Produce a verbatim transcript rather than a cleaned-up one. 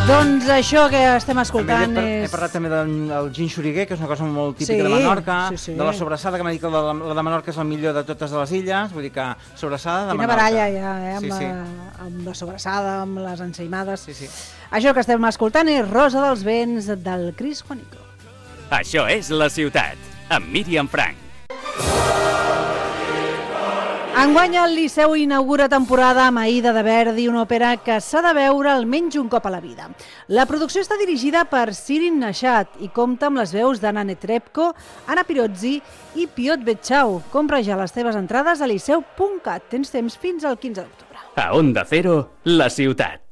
Doncs això que estem escoltant he, és... he parlat també del gin xuriguer, que és una cosa molt típica Sí, de Menorca, sí, sí. de la sobrassada, que m'ha dit que la, la de Menorca és el millor de totes les illes, vull dir que sobrassada de Quina Menorca. baralla hi ha, eh? Amb, Sí, sí. La, amb la sobrassada, amb les ensaïmades. Sí, sí. Això que estem escoltant és Rosa dels Vents, del Cris Juanico. Això és La Ciutat, amb Míriam Frank. Enguany el Liceu inaugura temporada amb Aida de Verdi, una òpera que s'ha de veure almenys un cop a la vida. La producció està dirigida per Sirin Nashat i compta amb les veus d'Anna Netrebko, Anna Pirozzi i Piotr Betchau. Compra ja les teves entrades a liceu punt cat. Tens temps fins al quinze d'octubre. A Onda Cero, La Ciutat.